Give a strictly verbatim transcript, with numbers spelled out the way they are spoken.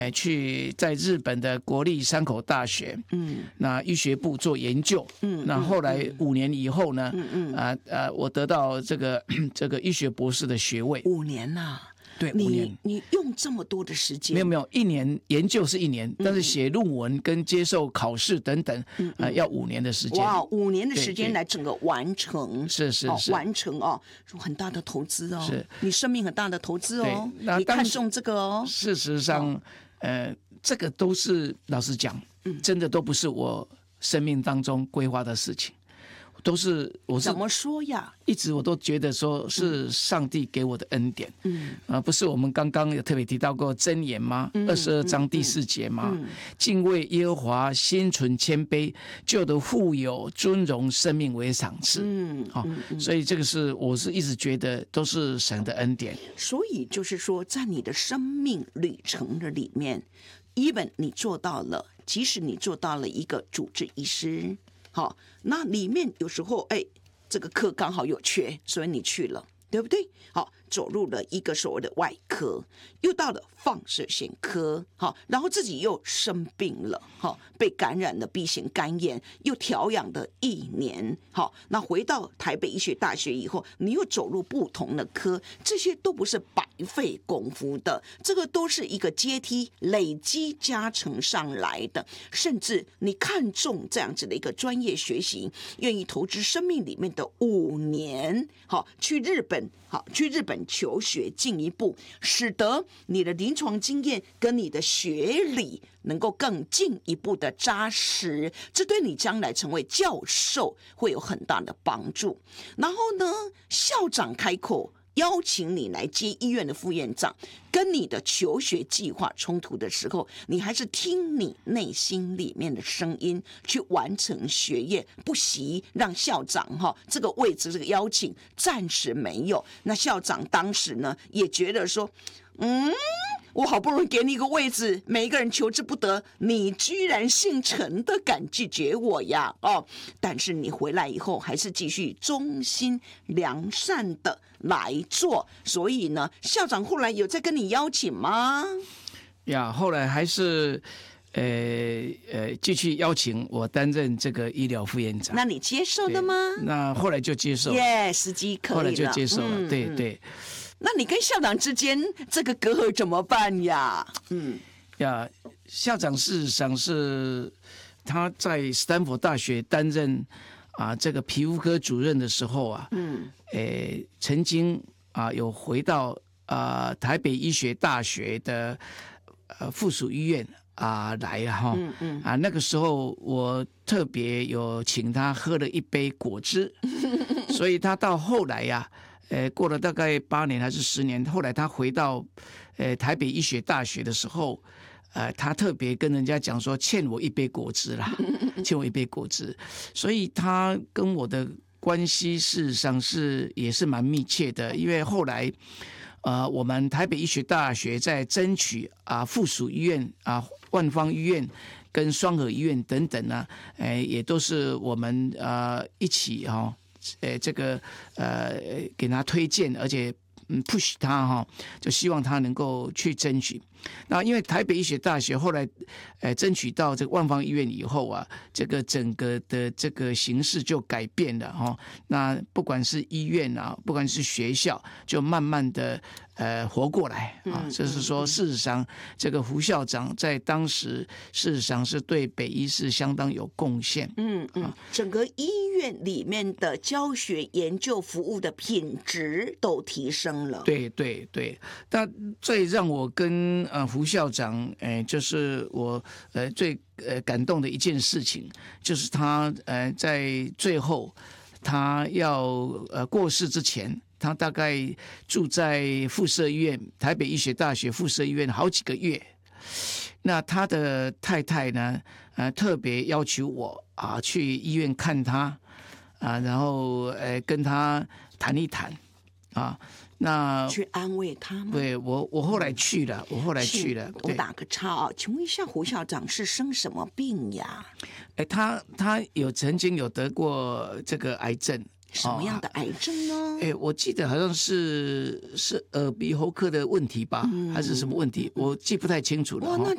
去在日本的国立山口大学，嗯，那医学部做研究，嗯，那后来五年以后呢，嗯嗯，啊呃，我得到这个这个医学博士的学位， 五年呐、啊。 对，五年你你用这么多的时间？ 没有没有，一年研究是一年，但是写论文跟接受考试等等，嗯呃、要五年的时间。 哇，五年的时间来整个完成， 是是是、 哦、完成哦，很大的投资哦， 是你生命很大的投资哦， 那你看重这个哦。 事实上，哦、呃，这个都是老实讲，嗯，真的都不是我生命当中规划的事情。都是我是怎么说呀？ 一直我都觉得说是上帝给我的恩典，嗯，啊、呃，不是我们刚刚有特别提到过箴言吗？二十二章第四节嘛，嗯嗯、敬畏耶和华，心存谦卑，就得富有尊荣，生命为赏赐。嗯，好、哦嗯，所以这个是我是一直觉得都是神的恩典。 所以就是说，在你的生命旅程的里面 ，even 你做到了，即使你做到了一个主治医师。好，那里面有时候，哎，这个科刚好有缺，所以你去了，对不对？好，走入了一个所谓的外科，又到了放射线科，好，然后自己又生病了，好，被感染了 B 型肝炎，又调养了一年，好，那回到台北医学大学以后，你又走入不同的科，这些都不是白费功夫的，这个都是一个阶梯累积加成上来的，甚至你看重这样子的一个专业学习，愿意投资生命里面的五年，好，去日本，好，去日本求学进一步，使得你的临床经验跟你的学理能够更进一步的扎实，这对你将来成为教授会有很大的帮助。然后呢，校长开口邀请你来接医院的副院长，跟你的求学计划冲突的时候，你还是听你内心里面的声音去完成学业，不惜让校长哈这个位置这个邀请暂时没有。那校长当时呢也觉得说，嗯。我好不容易给你一个位置，每一个人求之不得，你居然姓陈的敢拒绝我呀！哦，但是你回来以后还是继续忠心良善的来做，所以呢，校长后来有在跟你邀请吗？ 呀，后来还是。呃呃，继续邀请我担任这个医疗副院长， 那你接受的吗？ 那后来就接受了， 耶，时机可以了， 后来就接受了，嗯、对对。 那你跟校长之间这个隔阂怎么办呀？ 嗯，呀，校长事实上是他在斯坦福大学担任啊这个皮肤科主任的时候啊，嗯，诶，曾经啊有回到啊台北医学大学的呃附属医院。啊，来哈、嗯嗯，啊，那个时候我特别有请他喝了一杯果汁，所以他到后来呀、啊，呃，过了大概八年还是十年，后来他回到呃台北医学大学的时候，呃，他特别跟人家讲说欠我一杯果汁啦，欠我一杯果汁，所以他跟我的关系事实上是也是蛮密切的，因为后来。呃，我们台北医学大学在争取啊附属医院啊万芳医院跟双和医院等等呢、啊，哎，也都是我们呃一起哈、哦，呃这个呃给他推荐，而且嗯 push 他哈、哦，就希望他能够去争取。那因为台北医学大学后来，呃，争取到这个万芳医院以后啊，这个整个的这个形势就改变了哈、哦。那不管是医院啊，不管是学校，就慢慢的呃活过来啊。就是说，事实上，这个胡校长在当时事实上是对北医是相当有贡献。 嗯嗯，整个医院里面的教学研究服务的品质都提升了。 对对对，但最让我跟呃，胡校长，哎，就是我呃最呃感动的一件事情，就是他呃在最后他要呃过世之前，他大概住在附设医院，台北医学大学附设医院好几个月。那他的太太呢，呃特别要求我啊去医院看他啊，然后呃跟他谈一谈啊。那去安慰他吗？ 对，我我后来去了，我后来去了。 我打个岔啊，请问一下胡校长是生什么病呀？ 哎，他他有曾经有得过这个癌症。 什么样的癌症呢？ 哎、哦，我记得好像是是耳鼻喉科的问题吧，嗯、还是什么问题？我记不太清楚了。 哇，那